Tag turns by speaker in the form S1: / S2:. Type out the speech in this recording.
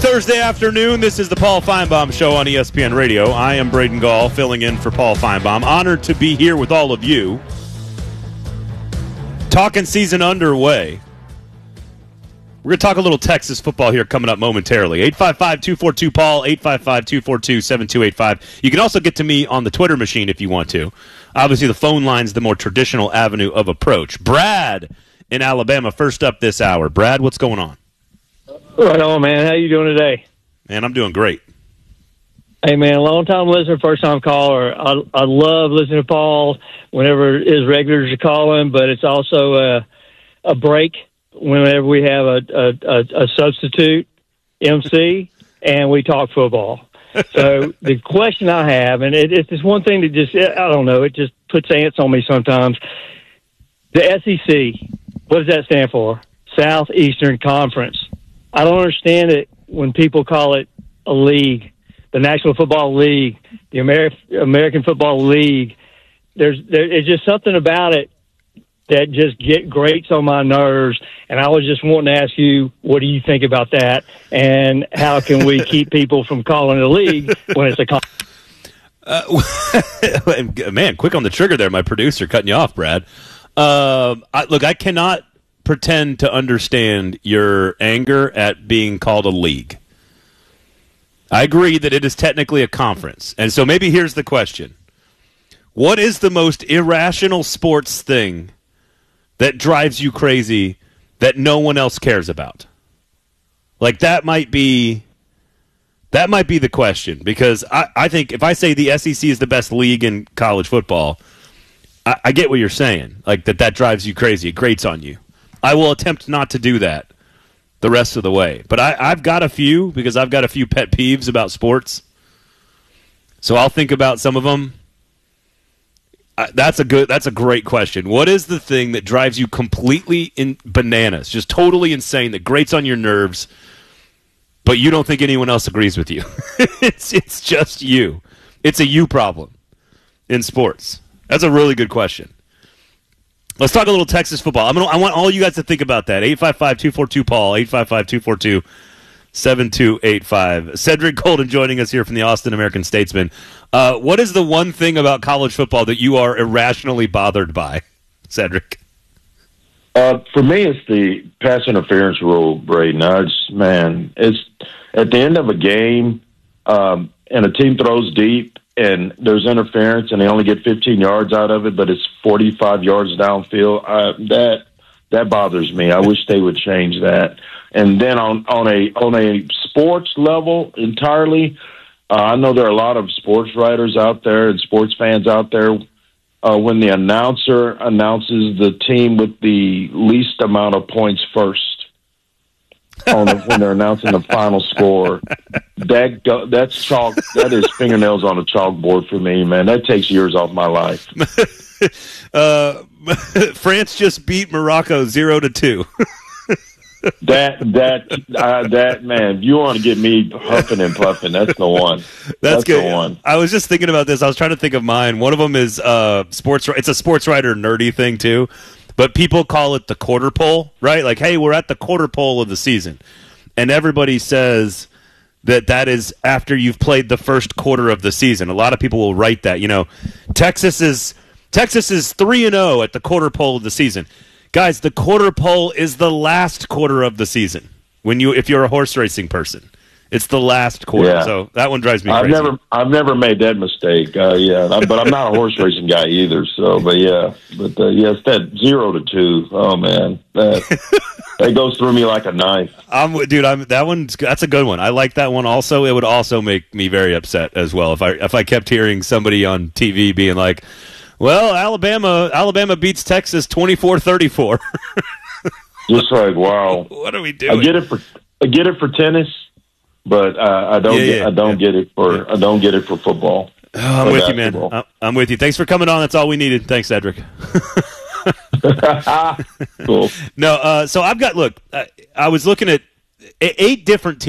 S1: Thursday afternoon. This is the Paul Feinbaum Show on ESPN Radio. I am Braden Gall, filling in for Paul Feinbaum. Honored to be here with all of you. Talking season underway. We're going to talk a little Texas football here coming up momentarily. 855-242-PAUL, 855-242-7285. You can also get to me on the Twitter machine if you want to. Obviously, the phone line's the more traditional avenue of approach. Brad in Alabama, first up this hour. Brad, what's going on?
S2: Right on, man. How you doing today?
S1: Man, I'm doing great.
S2: Hey, man, long-time listener, first-time caller. I love listening to Paul whenever his regulars are calling, but it's also a break whenever we have a substitute MC and we talk football. So the question I have, and it's this one thing that just, I don't know, it just puts ants on me sometimes. The SEC, what does that stand for? Southeastern Conference. I don't understand it when people call it a league, the National Football League, the American Football League. It's just something about it that just grates on my nerves, and I was just wanting to ask you, what do you think about that, and how can we keep people from calling it a league when it's a
S1: man, quick on the trigger there, my producer, cutting you off, Brad. I cannot pretend to understand your anger at being called a league. I agree that it is technically a conference. And so maybe here's the question. What is the most irrational sports thing that drives you crazy that no one else cares about? Like, that might be the question, because I think if I say the SEC is the best league in college football, I get what you're saying. Like, that drives you crazy. It grates on you. I will attempt not to do that the rest of the way. But I've got a few, because I've got a few pet peeves about sports. So I'll think about some of them. That's a great question. What is the thing that drives you completely bananas, just totally insane, that grates on your nerves, but you don't think anyone else agrees with you? It's just you. It's a you problem in sports. That's a really good question. Let's talk a little Texas football. I want all you guys to think about that. 855-242-PAUL, 855-242-7285. Cedric Golden joining us here from the Austin American-Statesman. What is the one thing about college football that you are irrationally bothered by, Cedric?
S3: For me, it's the pass interference rule, Braden. It's at the end of a game, and a team throws deep, and there's interference, and they only get 15 yards out of it, but it's 45 yards downfield. That bothers me. I wish they would change that. And then on a sports level entirely, I know there are a lot of sports writers out there and sports fans out there. When the announcer announces the team with the least amount of points first, when they're announcing the final score, that's chalk. That is fingernails on a chalkboard for me, man. That takes years off my life.
S1: France just beat Morocco 0-2.
S3: That man, if you want to get me huffing and puffing, that's the one.
S1: That's good.
S3: The one.
S1: I was just thinking about this. I was trying to think of mine. One of them is sports. It's a sports writer nerdy thing too. But people call it the quarter pole, right? Like, hey, we're at the quarter pole of the season. And everybody says that is after you've played the first quarter of the season. A lot of people will write that. You know, Texas is 3-0 at the quarter pole of the season. Guys, the quarter pole is the last quarter of the season. If you're a horse racing person, it's the last quarter. Yeah. So that one drives me crazy.
S3: I've never made that mistake. But I'm not a horse racing guy either. So, it's that 0-2. Oh man, that goes through me like a knife.
S1: That's a good one. I like that one. Also, it would also make me very upset as well if I kept hearing somebody on TV being like, well, Alabama beats Texas 24-34.
S3: Just like, wow.
S1: What are we doing?
S3: I get it for tennis, but I don't get it for football.
S1: Oh, I'm with you, man. I'm with you. Thanks for coming on. That's all we needed. Thanks, Cedric.
S3: Cool.
S1: No, so I've got. Look, I was looking at 8 different teams.